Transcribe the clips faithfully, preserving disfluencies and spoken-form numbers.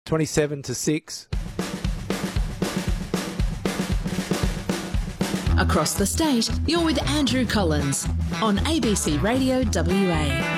twenty-seven to six. Across the state, you're with Andrew Collins on A B C Radio W A.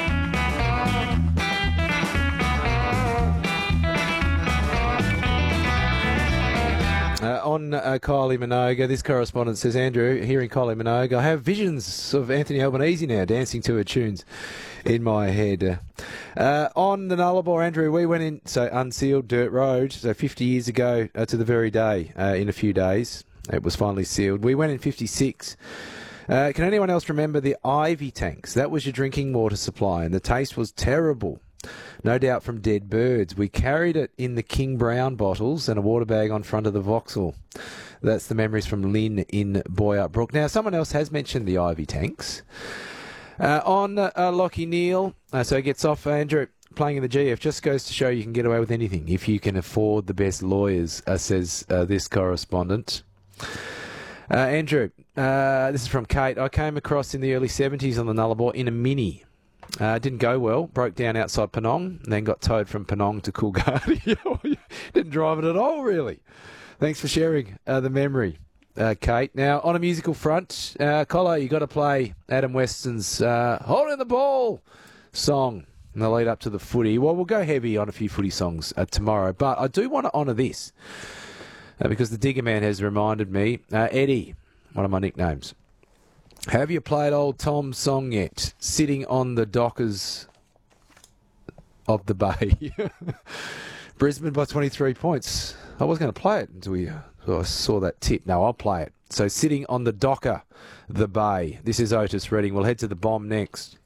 Uh, on uh, Kylie Minogue, this correspondent says, Andrew, hearing Kylie Minogue, I have visions of Anthony Albanese now dancing to her tunes in my head. Uh, on the Nullarbor, Andrew, we went in, so unsealed dirt road, so fifty years ago uh, to the very day, uh, in a few days. It was finally sealed. We went in fifty-six. Uh, can anyone else remember the Ivy tanks? That was your drinking water supply, and the taste was terrible. No doubt from dead birds. We carried it in the King Brown bottles and a water bag on front of the Vauxhall. That's the memories from Lynn in Boyup Brook. Now, someone else has mentioned the Ivy tanks. Uh, on uh, Lockie Neal, uh, so he gets off, Andrew, playing in the G F, just goes to show you can get away with anything if you can afford the best lawyers, uh, says uh, this correspondent. Uh, Andrew, uh, this is from Kate. I came across in the early seventies on the Nullarbor in a Mini. Uh, didn't go well. Broke down outside Penong, and then got towed from Penong to Coolgardie. Didn't drive it at all, really. Thanks for sharing uh, the memory, uh, Kate. Now, on a musical front, uh, Colo, you got to play Adam Weston's uh, "Holding the Ball" song in the lead up to the footy. Well, we'll go heavy on a few footy songs uh, tomorrow, but I do want to honour this uh, because the Digger Man has reminded me. Uh, Eddie, one of my nicknames. Have you played old Tom's song yet? Sitting on the dockers of the bay. Brisbane by twenty-three points. I was going to play it until we, uh, I saw that tip. No, I'll play it. So sitting on the docker, the bay. This is Otis Redding. We'll head to the bomb next.